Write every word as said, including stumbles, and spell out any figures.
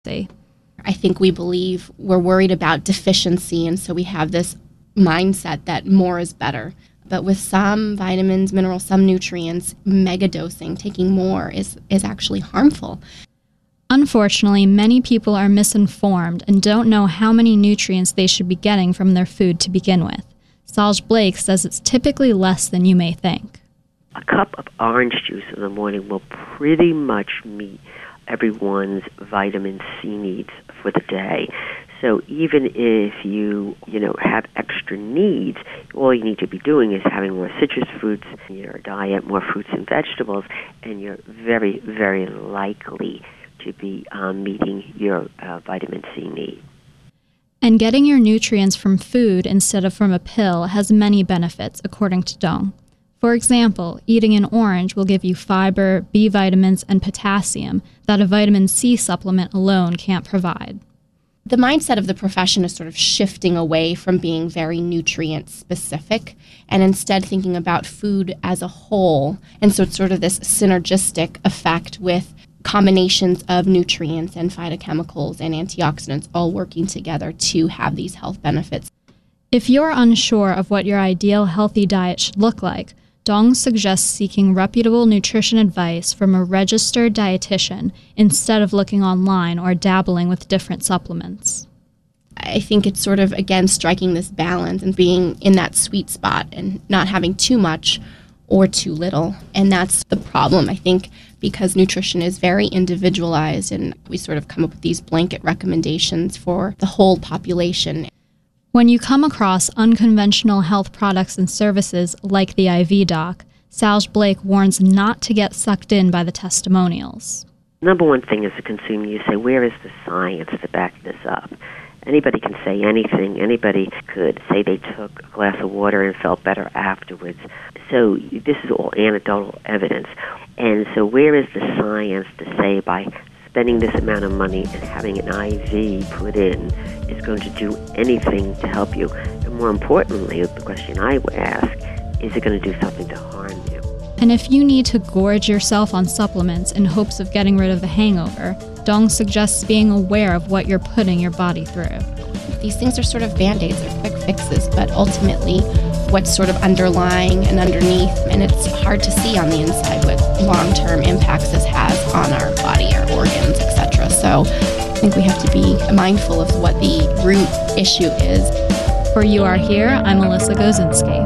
I think we believe we're worried about deficiency, and so we have this mindset that more is better. But with some vitamins, minerals, some nutrients, mega dosing, taking more is, is actually harmful. Unfortunately, many people are misinformed and don't know how many nutrients they should be getting from their food to begin with. Salge Blake says it's typically less than you may think. A cup of orange juice in the morning will pretty much meet everyone's vitamin C needs for the day. So even if you, you know, have extra needs, all you need to be doing is having more citrus fruits in your diet, more fruits and vegetables, and you're very, very likely to be um, meeting your uh, vitamin C need. And getting your nutrients from food instead of from a pill has many benefits, according to Dong. For example, eating an orange will give you fiber, B vitamins, and potassium that a vitamin C supplement alone can't provide. The mindset of the profession is sort of shifting away from being very nutrient specific and instead thinking about food as a whole. And so it's sort of this synergistic effect with combinations of nutrients and phytochemicals and antioxidants all working together to have these health benefits. If you're unsure of what your ideal healthy diet should look like, Dong suggests seeking reputable nutrition advice from a registered dietitian instead of looking online or dabbling with different supplements. I think it's sort of, again, striking this balance and being in that sweet spot and not having too much or too little. And that's the problem, I think, because nutrition is very individualized and we sort of come up with these blanket recommendations for the whole population. When you come across unconventional health products and services like the I V Doc, Salge Blake warns not to get sucked in by the testimonials. Number one thing as a consumer, you say, where is the science to back this up? Anybody can say anything. Anybody could say they took a glass of water and felt better afterwards. So this is all anecdotal evidence. And so where is the science to say by spending this amount of money and having an I V put in is going to do anything to help you? And more importantly, the question I would ask, is it going to do something to harm you? And if you need to gorge yourself on supplements in hopes of getting rid of the hangover, Dong suggests being aware of what you're putting your body through. These things are sort of band-aids or quick fixes, but ultimately what's sort of underlying and underneath, and it's hard to see on the inside what long-term impacts this has on our body, our organs, et cetera. So I think we have to be mindful of what the root issue is. For You Are Here, I'm Melissa Gozinski.